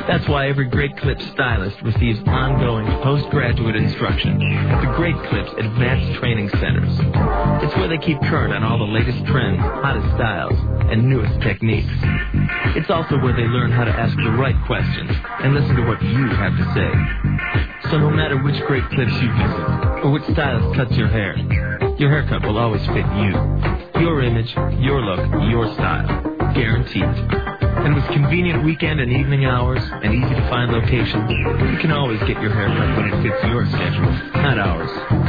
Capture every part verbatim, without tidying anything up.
That's why every Great Clips stylist receives ongoing postgraduate instruction at the Great Clips Advanced Training Centers. It's where they keep current on all the latest trends, hottest styles, and newest techniques. It's also where they learn how to ask the right questions and listen to what you have to say. So no matter which Great Clips you visit or which stylist cuts your hair, your haircut will always fit you. Your image, your look, your style. Guaranteed. And with convenient weekend and evening hours and easy-to-find locations, you can always get your haircut when it fits your schedule, not ours.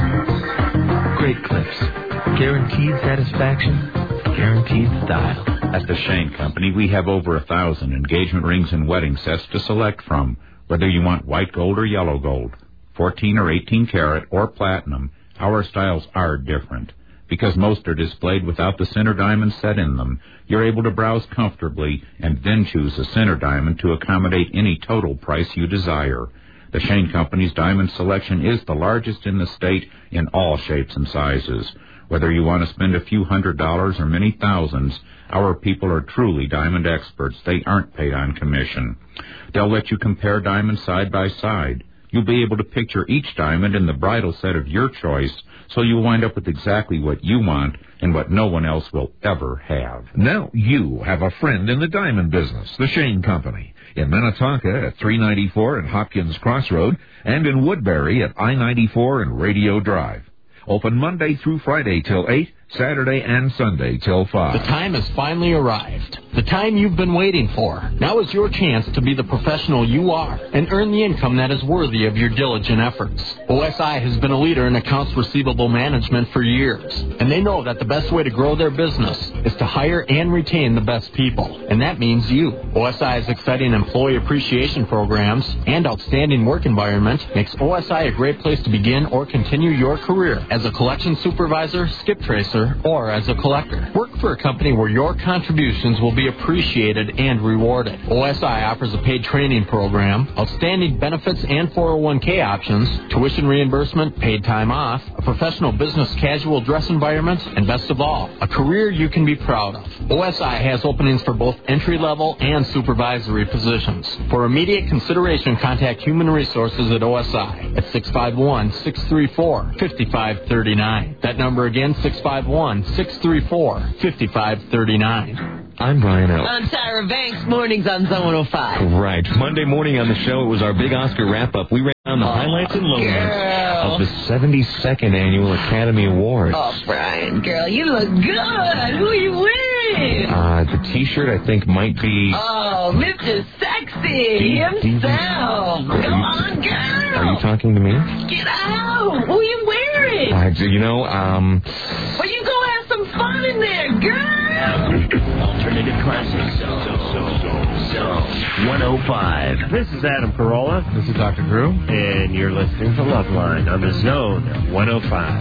Great Clips. Guaranteed satisfaction. Guaranteed style. At the Shane Company, we have over a thousand engagement rings and wedding sets to select from. Whether you want white gold or yellow gold, fourteen or eighteen karat or platinum, our styles are different. Because most are displayed without the center diamond set in them, you're able to browse comfortably and then choose a center diamond to accommodate any total price you desire. The Shane Company's diamond selection is the largest in the state in all shapes and sizes. Whether you want to spend a few hundred dollars or many thousands, our people are truly diamond experts. They aren't paid on commission. They'll let you compare diamonds side by side. You'll be able to picture each diamond in the bridal set of your choice, so you'll wind up with exactly what you want and what no one else will ever have. Now you have a friend in the diamond business, the Shane Company, in Minnetonka at three ninety-four and Hopkins Crossroad, and in Woodbury at I ninety-four and Radio Drive. Open Monday through Friday till eight, Saturday and Sunday till five. The time has finally arrived. The time you've been waiting for. Now is your chance to be the professional you are and earn the income that is worthy of your diligent efforts. O S I has been a leader in accounts receivable management for years, and they know that the best way to grow their business is to hire and retain the best people, and that means you. O S I's exciting employee appreciation programs and outstanding work environment makes O S I a great place to begin or continue your career as a collection supervisor, skip tracer, or as a collector. Work for a company where your contributions will be appreciated and rewarded. O S I offers a paid training program, outstanding benefits and four oh one k options, tuition reimbursement, paid time off, a professional business casual dress environment, and best of all, a career you can be proud of. O S I has openings for both entry-level and supervisory positions. For immediate consideration, contact Human Resources at O S I at six five one, six three four, five five three nine. That number again, six five one, six three four, five five three nine. I'm Brian L. I'm Tyra Banks, mornings on Zone one oh five. Right. Monday morning on the show, it was our big Oscar wrap-up. We ran down the oh, highlights and lowlights of the seventy-second Annual Academy Awards. Oh, Brian, girl, you look good. Who are you with? Uh, the T-shirt, I think, might be... Oh, Mister Sexy himself. Come on, girl. Are you talking to me? Get out. Who are you wearing? Uh, you know, um... Well, you go have some fun in there, girl. Alternative classics. So, so, so, so. one oh five. This is Adam Carolla. This is Doctor Drew. And you're listening to Loveline on the Zone one oh five.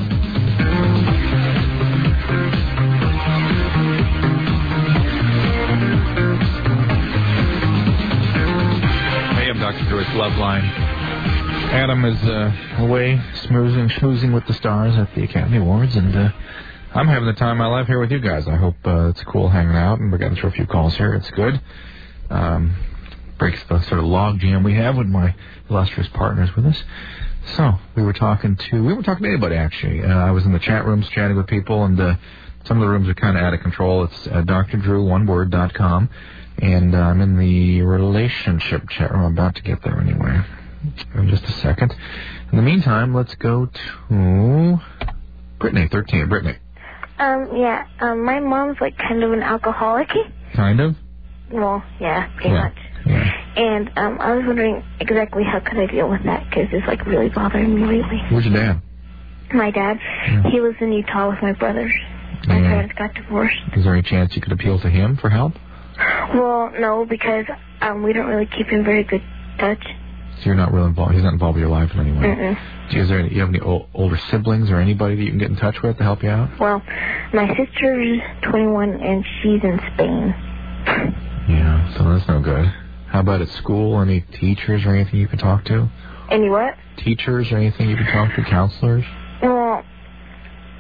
Hey, I'm Doctor Drew. It's Loveline. Adam is uh, away smoozing, schmoozing with the stars at the Academy Awards, and uh, I'm having the time of my life here with you guys. I hope uh, it's cool hanging out, and we're getting through a few calls here. It's good. Um, breaks the sort of log jam we have with my illustrious partners with us. So we were talking to we were talking to anybody actually. Uh, I was in the chat rooms chatting with people, and uh, some of the rooms are kind of out of control. It's uh, D R Drew one word dot com, and uh, I'm in the relationship chat room. I'm about to get there anyway. In just a second. In the meantime, let's go to Brittany, thirteen. Brittany. Um, yeah, um, my mom's, like, kind of an alcoholic. Kind of? Well, yeah, pretty yeah. much. Yeah. And um, I was wondering exactly how could I deal with that, because it's, like, really bothering me lately. Where's your dad? My dad. Yeah. He lives in Utah with my brothers. My yeah. parents got divorced. Is there any chance you could appeal to him for help? Well, no, because um, we don't really keep in very good touch. So you're not really involved. He's not involved with your life in any way. Mm-mm. Do you, is there any, you have any old, older siblings or anybody that you can get in touch with to help you out? Well, my sister's twenty-one and she's in Spain. Yeah, so that's no good. How about at school? Any teachers or anything you can talk to? Any what? Teachers or anything you can talk to? Counselors? Well,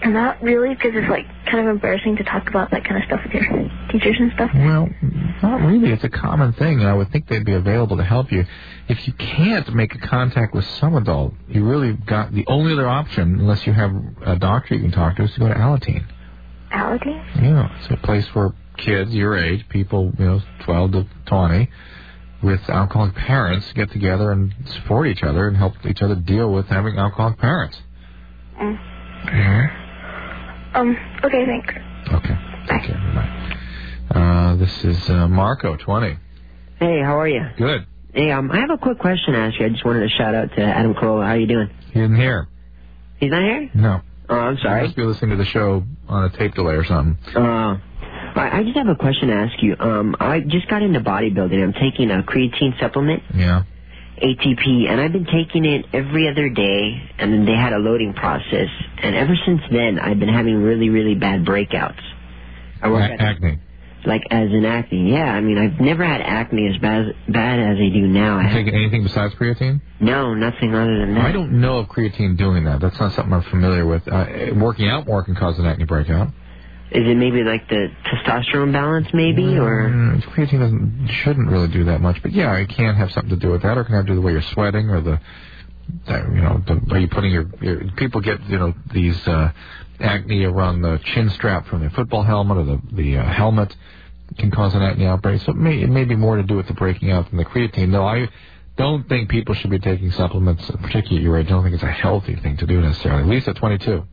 Not really, because it's like kind of embarrassing to talk about that kind of stuff with your teachers and stuff. Well, not really. It's a common thing, and I would think they'd be available to help you. If you can't make a contact with some adult, you really got the only other option, unless you have a doctor you can talk to, is to go to Alateen. Alateen? Yeah, it's a place where kids your age, people, you know, twelve to twenty, with alcoholic parents get together and support each other and help each other deal with having alcoholic parents. Mm. Yeah. Um, okay, thanks. Okay. Take care. Bye. Uh, this is uh, Marco, twenty. Hey, how are you? Good. Hey, um, I have a quick question to ask you. I just wanted to shout out to Adam Carolla. How are you doing? He isn't here. He's not here? No. Oh, I'm sorry. You must be listening to the show on a tape delay or something. Oh. Uh, I just have a question to ask you. Um, I just got into bodybuilding. I'm taking a creatine supplement. Yeah. A T P, and I've been taking it every other day, and then they had a loading process, and ever since then, I've been having really, really bad breakouts. I work a- acne. Like, as in acne, yeah. I mean, I've never had acne as bad, bad as I do now. You taking anything besides creatine? No, nothing other than that. I don't know of creatine doing that. That's not something I'm familiar with. Uh, working out more can cause an acne breakout. Is it maybe like the testosterone balance, maybe, mm, or creatine doesn't shouldn't really do that much, but yeah, it can have something to do with that, or it can have to do with the way you're sweating, or the, the you know, the, are you putting your, your people get you know these uh, acne around the chin strap from the football helmet or the the uh, helmet can cause an acne outbreak. So it may it may be more to do with the breaking out than the creatine. No, I don't think people should be taking supplements, particularly at your age. I don't think it's a healthy thing to do necessarily. Lisa, twenty-two.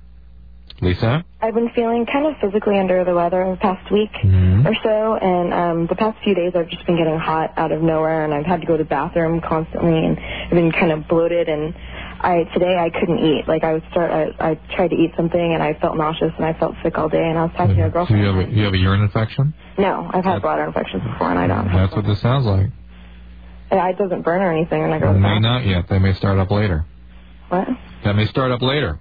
Lisa? I've been feeling kind of physically under the weather the past week mm-hmm. or so, and um, the past few days I've just been getting hot out of nowhere, and I've had to go to the bathroom constantly, and I've been kind of bloated, and I today I couldn't eat. Like, I would start, I, I tried to eat something, and I felt nauseous, and I felt sick all day, and I was talking to a girlfriend. So you have a, you have a urine infection? No, I've had bladder infections before, and I don't have That's what this sounds like. Yeah, it doesn't burn or anything when I go to the May bathroom. not yet. They may start up later. What? That may start up later.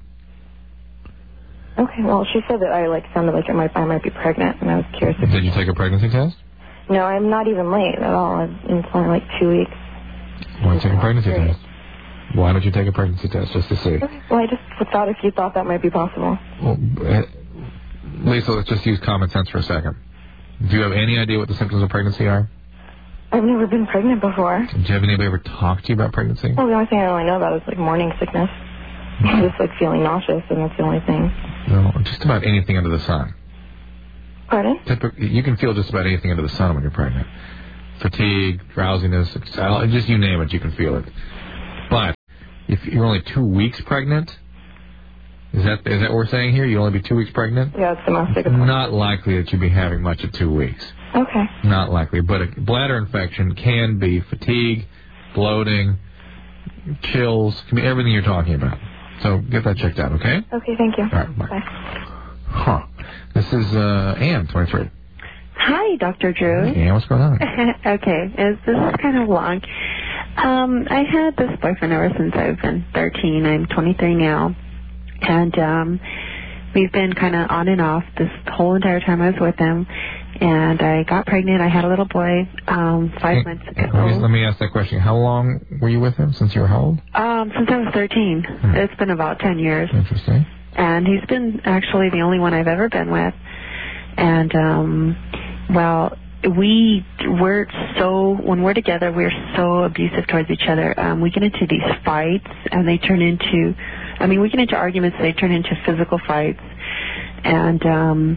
Okay, well, she said that I, like, sounded like I might, I might be pregnant, and I was curious if... Did you take a pregnancy test? No, I'm not even late at all. I've, it's only like two weeks. Why take a pregnancy test? Why don't you take a pregnancy test, just to see? Okay. Well, I just thought if you thought that might be possible. Well, uh, Lisa, let's just use common sense for a second. Do you have any idea what the symptoms of pregnancy are? I've never been pregnant before. Did you have anybody ever talk to you about pregnancy? Well, the only thing I really know about is, like, morning sickness. Just, like, feeling nauseous, and that's the only thing. No, just about anything under the sun. Pardon? Typically, you can feel just about anything under the sun when you're pregnant. Fatigue, drowsiness, just you name it, you can feel it. But if you're only two weeks pregnant, is that is that what we're saying here? You'll only be two weeks pregnant? Yeah, it's domestic. It's not likely that you'll be having much at two weeks. Okay. Not likely. But a bladder infection can be fatigue, bloating, chills, can be everything you're talking about. So get that checked out, okay? Okay, thank you. All right, bye. Bye. Huh. This is uh, Ann, twenty-three. Hi, Doctor Drew. Hey, Ann, what's going on? Okay, this is kind of long. Um, I had this boyfriend ever since I've been thirteen. I'm twenty-three now. And um, we've been kind of on and off this whole entire time I was with him. And I got pregnant. I had a little boy um, five hey, months ago. Let me, let me ask that question. How long were you with him? Since you were how old? Um, since I was thirteen. Hmm. It's been about ten years. Interesting. And he's been actually the only one I've ever been with. And, um, well, we, we're so, when we're together, we're so abusive towards each other. Um, we get into these fights, and they turn into, I mean, we get into arguments, they turn into physical fights. And, um,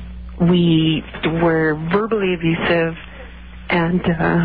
we were verbally abusive, and, uh,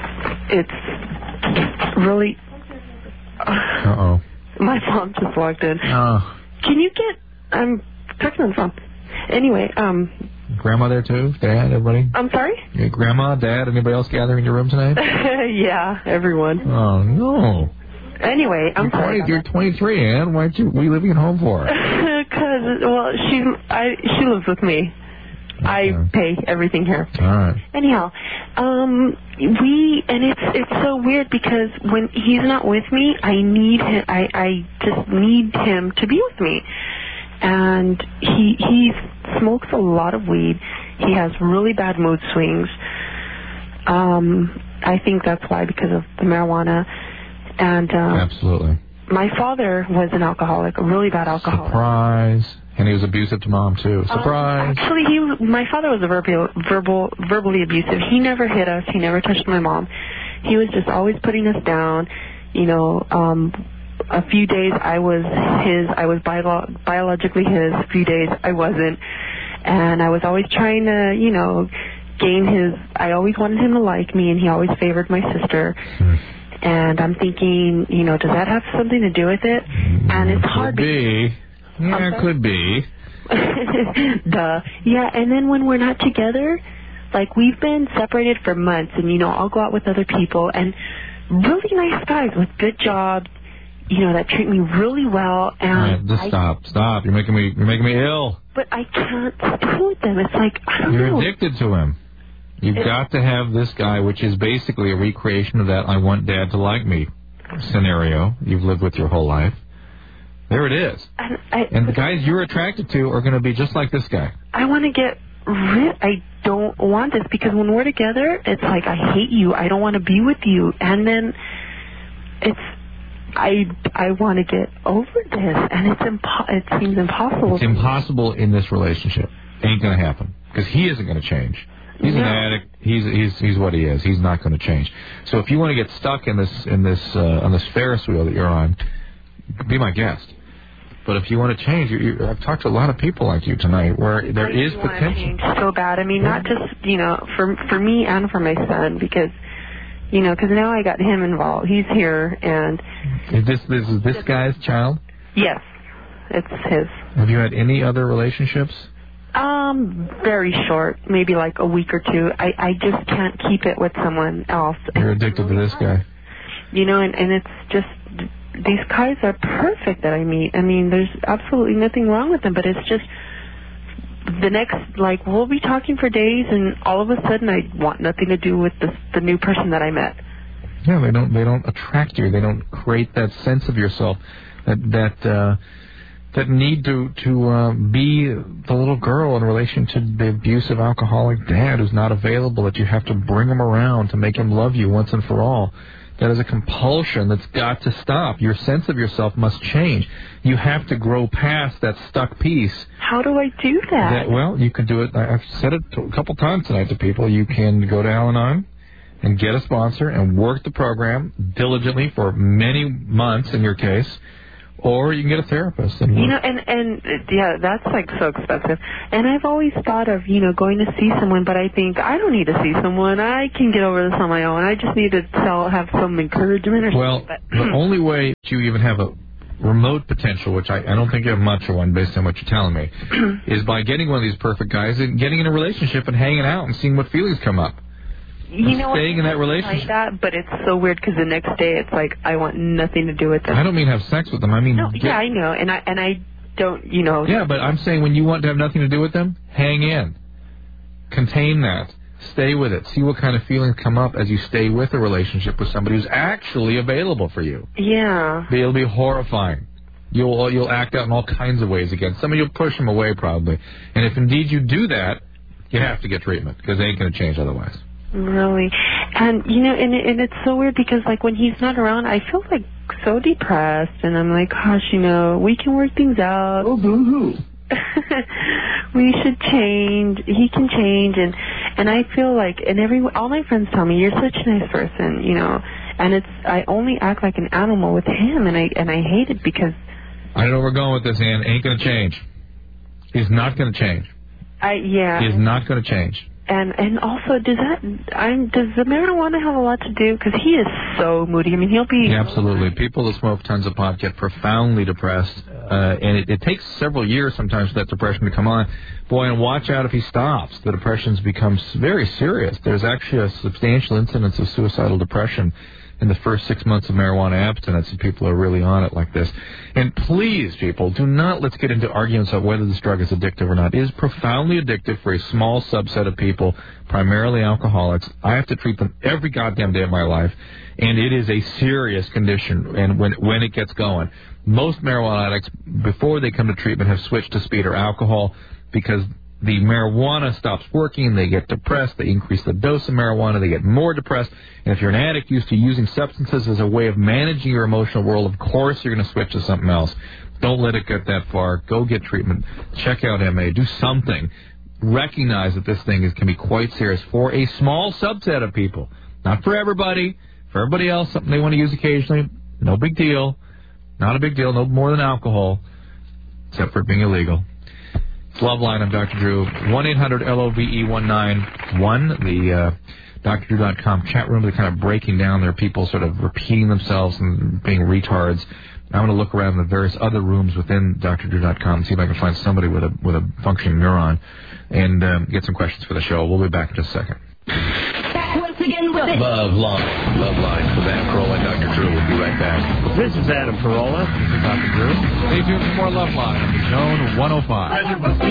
it's really... Uh-oh. My mom just walked in. Oh. Can you get... I'm texting on the phone. Anyway, um... Grandma there, too? Dad, everybody? I'm sorry? Your grandma, Dad, anybody else gathering in your room tonight? Yeah, everyone. Oh, no. Anyway, I'm you're sorry. twenty, you're twenty-three, Ann. Why aren't you... What are you living at home for? Because, well, she's, I, she lives with me. Okay. I pay everything here. All right. Anyhow, um, we, and it's it's so weird because when he's not with me, I need him, I, I just need him to be with me. And he, he smokes a lot of weed. He has really bad mood swings. Um, I think that's why, because of the marijuana. And, um, absolutely. My father was an alcoholic, a really bad alcoholic. Surprise. And he was abusive to Mom, too. Surprise. Um, actually, he was, my father was a verbal, verbal, verbally abusive. He never hit us. He never touched my mom. He was just always putting us down. You know, um, a few days I was his, I was bio- biologically his. A few days I wasn't. And I was always trying to, you know, gain his, I always wanted him to like me, and he always favored my sister. Hmm. And I'm thinking, you know, does that have something to do with it? And it's hard. Could be. Yeah, it could be. Duh. Yeah, and then when we're not together, like, we've been separated for months, and, you know, I'll go out with other people, and really nice guys with good jobs, you know, that treat me really well. And right, just I, stop, stop. You're making me, you're making me ill. But I can't stay with them. It's like, I don't you're know. You're addicted to him. You've it, got to have this guy, which is basically a recreation of that I want Dad to like me scenario you've lived with your whole life. There it is. I, I, and the guys you're attracted to are going to be just like this guy. I want to get rid. I don't want this, because when we're together, it's like, I hate you. I don't want to be with you. And then it's, I, I want to get over this, and it's impo- it seems impossible. It's impossible in this relationship. Ain't going to happen, because he isn't going to change. He's no. an addict. He's he's he's what he is. He's not going to change. So if you want to get stuck in this in this uh, on this Ferris wheel that you're on, be my guest. But if you want to change, you, you, I've talked to a lot of people like you tonight where there I is do potential. Want to change so bad. I mean, not just, you know, for for me and for my son, because, you know, because now I got him involved. He's here, and is this this is this guy's child? Yes, it's his. Have you had any other relationships? Um, very short, maybe like a week or two. I I just can't keep it with someone else. You're addicted really to this hard. guy. You know, and and it's just. These guys are perfect that I meet. I mean, there's absolutely nothing wrong with them, but it's just the next, like, we'll be talking for days, and all of a sudden I want nothing to do with the, the new person that I met. Yeah, they don't they don't attract you. They don't create that sense of yourself, that that uh, that need to to uh, be the little girl in relation to the abusive alcoholic dad who's not available, that you have to bring him around to make him love you once and for all. That is a compulsion that's got to stop. Your sense of yourself must change. You have to grow past that stuck piece. How do I do that? that well, you can do it. I've said it a couple times tonight to people. You can go to Al-Anon and get a sponsor and work the program diligently for many months in your case, or you can get a therapist. And you know, and, and, yeah, that's, like, so expensive. And I've always thought of, you know, going to see someone, but I think, I don't need to see someone. I can get over this on my own. I just need to tell, have some encouragement or well, something. Well, the only way you even have a remote potential, which I, I don't think you have much of one based on what you're telling me, is by getting one of these perfect guys and getting in a relationship and hanging out and seeing what feelings come up. You know, staying in that relationship. Like that, but it's so weird because the next day it's like I want nothing to do with them. I don't mean have sex with them. I mean, no, get, yeah, I know, and I and I don't, you know. Yeah, but I'm saying when you want to have nothing to do with them, hang in, contain that, stay with it, see what kind of feelings come up as you stay with a relationship with somebody who's actually available for you. Yeah, it'll be horrifying. You'll you'll act out in all kinds of ways against some. You'll push them away probably, and if indeed you do that, you have to get treatment because they ain't going to change otherwise. Really. And, you know, and, and it's so weird because, like, when he's not around, I feel, like, so depressed. And I'm like, gosh, you know, we can work things out. Oh, boo-hoo. We should change. He can change. And, and I feel like, and every, all my friends tell me, you're such a nice person, you know. And it's, I only act like an animal with him. And I, and I hate it because. I don't know where we're going with this, Ann. Ain't going to change. He's not going to change. I, yeah. He is not going to change. And and also, does that I'm, does the marijuana have a lot to do? Because he is so moody. I mean, he'll be... Yeah, absolutely. People that smoke tons of pot get profoundly depressed, uh, and it, it takes several years sometimes for that depression to come on. Boy, and watch out if he stops. The depression becomes very serious. There's actually a substantial incidence of suicidal depression in the first six months of marijuana abstinence, and people are really on it like this. And please, people, do not let's get into arguments about whether this drug is addictive or not. It is profoundly addictive for a small subset of people, primarily alcoholics. I have to treat them every goddamn day of my life, and it is a serious condition. And when when it gets going, most marijuana addicts, before they come to treatment, have switched to speed or alcohol because the marijuana stops working, they get depressed, they increase the dose of marijuana, they get more depressed, and if you're an addict used to using substances as a way of managing your emotional world, of course you're going to switch to something else. Don't let it get that far. Go get treatment. Check out M A. Do something. Recognize that this thing is, can be quite serious for a small subset of people. Not for everybody. For everybody else, something they want to use occasionally, no big deal. Not a big deal, no more than alcohol, except for it being illegal. It's Loveline. I'm Doctor Drew. one eight hundred L O V E one nine one. The uh, D R drew dot com chat room. They're kind of breaking down. There are people sort of repeating themselves and being retards. I'm going to look around the various other rooms within D R drew dot com and see if I can find somebody with a with a functioning neuron and um, get some questions for the show. We'll be back in just a second. Once again with it. Love Line. Love Line with Adam Carolla and Doctor Drew. We'll be right back. This is Adam Carolla. This is Doctor Drew. Stay tuned for more Love Line on the Zone one oh five.